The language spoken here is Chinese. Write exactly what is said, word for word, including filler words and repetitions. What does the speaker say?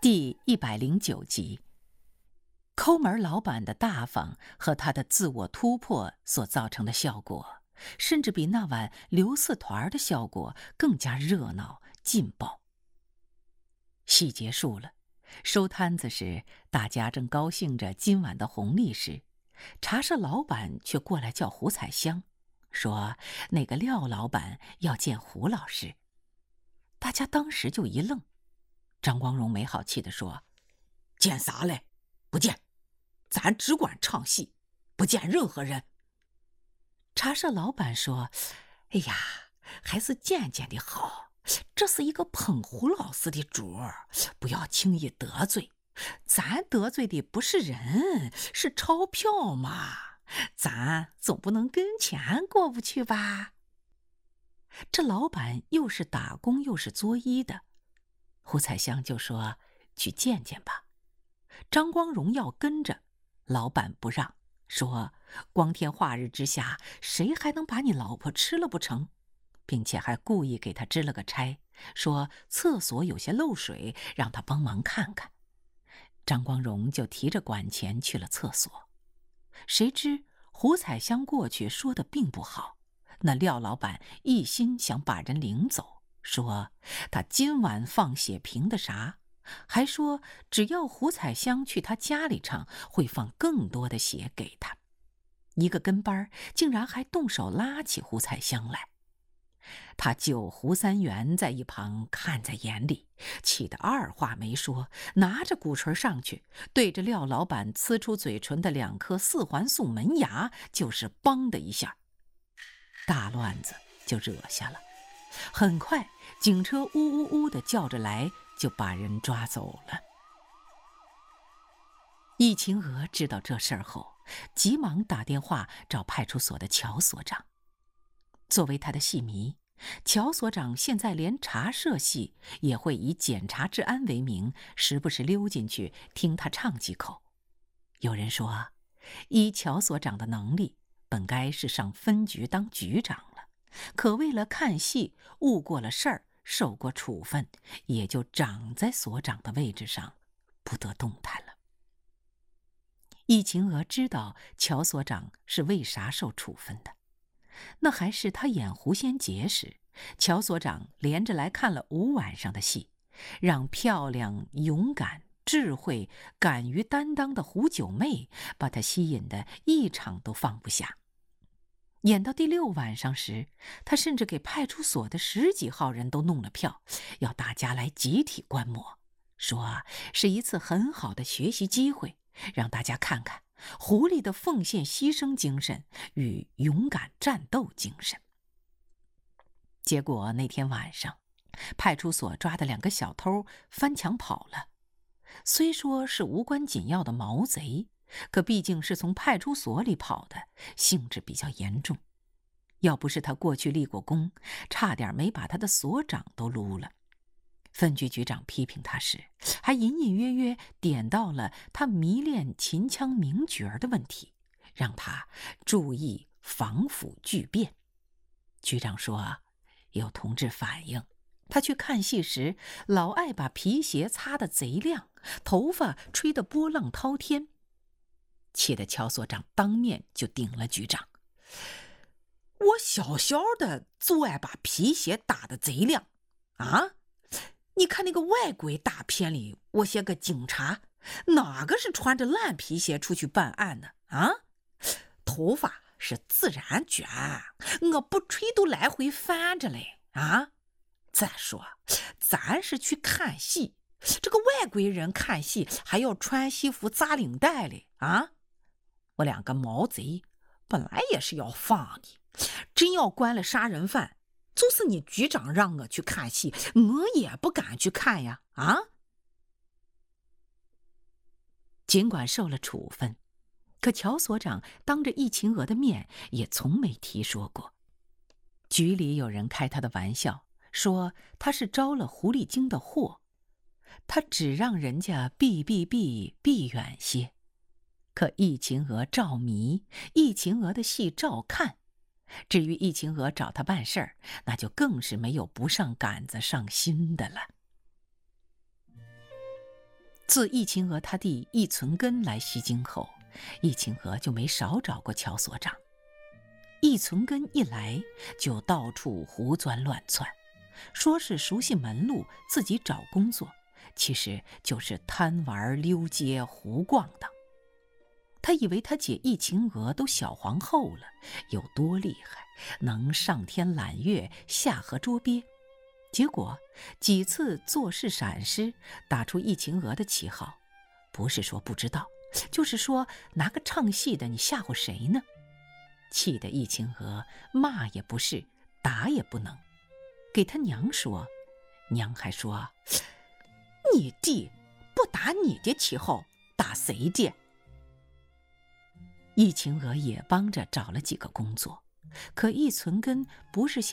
第一百零九集，抠门老板的大方和他的自我突破所造成的效果，甚至比那晚刘四团的效果更加热闹劲爆。戏结束了，收摊子时，大家正高兴着今晚的红利时，茶社老板却过来叫胡彩香，说那个廖老板要见胡老师。大家当时就一愣。张光荣没好气地说：“ 见啥嘞？不见，咱只管唱戏，不见任何人。” 茶社老板说：“哎呀，还是见见的好，这是一个捧胡老师的主儿，不要轻易得罪。咱得罪的不是人，是钞票嘛，咱总不能跟钱过不去吧？”这老板又是打工又是作揖的，胡彩香就说：“去见见吧。”张光荣要跟着，老板不让，说：“光天化日之下，谁还能把你老婆吃了不成？”并且还故意给他支了个差，说厕所有些漏水，让他帮忙看看。张光荣就提着管钱去了厕所。谁知胡彩香过去说的并不好，那廖老板一心想把人领走，说他今晚放血凭的啥，还说只要胡彩香去他家里唱，会放更多的血给他。一个跟班竟然还动手拉起胡彩香来。他舅胡三元在一旁看在眼里，气得二话没说，拿着鼓槌上去，对着廖老板呲出嘴唇的两颗四环素门牙就是梆的一下，大乱子就惹下了。很快警车呜呜呜地叫着来，就把人抓走了。易秦娥知道这事儿后，急忙打电话找派出所的乔所长。作为他的戏迷，乔所长现在连茶社戏也会以检查治安为名，时不时溜进去听他唱几口。有人说，依乔所长的能力，本该是上分局当局长了，可为了看戏误过了事儿，受过处分，也就长在所长的位置上，不得动弹了。易秦娥知道乔所长是为啥受处分的，那还是他演狐仙节时，乔所长连着来看了五晚上的戏，让漂亮、勇敢、智慧、敢于担当的胡九妹把他吸引得一场都放不下。演到第六晚上时，他甚至给派出所的十几号人都弄了票，要大家来集体观摩，说是一次很好的学习机会，让大家看看狐狸的奉献牺牲精神与勇敢战斗精神。结果那天晚上，派出所抓的两个小偷翻墙跑了。虽说是无关紧要的毛贼，可毕竟是从派出所里跑的，性质比较严重。要不是他过去立过功，差点没把他的所长都撸了。分局局长批评他时，还隐隐约约点到了他迷恋秦腔名角的问题，让他注意防腐巨变。局长说，有同志反映，他去看戏时老爱把皮鞋擦得贼亮，头发吹得波浪滔天。气得乔所长当面就顶了局长：“ 我小小的就爱把皮鞋打得贼亮啊！你看那个外国大片里，我些个警察哪个是穿着烂皮鞋出去办案呢？啊，头发是自然卷，我不吹都来回翻着嘞啊！再说咱是去看戏，这个外国人看戏还要穿西服扎领带嘞啊！我两个毛贼本来也是要放的，真要关了杀人犯，就是你局长让我去看戏，我也不敢去看呀啊！” 尽管受了处分，可乔所长当着易秦娥的面也从没提说过。局里有人开他的玩笑，说他是招了狐狸精的祸，他只让人家避避避避远些。可易秦娥照迷，易秦娥的戏照看。至于易秦娥找他办事儿，那就更是没有不上杆子上心的了。 自易秦娥他弟易存根来西京后，易秦娥就没少找过乔所长。易存根一来就到处胡钻乱窜，说是熟悉门路，自己找工作，其实就是贪玩溜街胡逛的。他以为他姐易秦娥都小皇后了，有多厉害，能上天揽月，下河捉鳖。结果几次做事闪失，打出易秦娥的旗号，不是说不知道，就是说拿个唱戏的你吓唬谁呢？气得易秦娥骂也不是，打也不能。给他娘说，娘还说：“你弟不打你的旗号，打谁的？”易秦娥也帮着找了几个工作，可易存根不是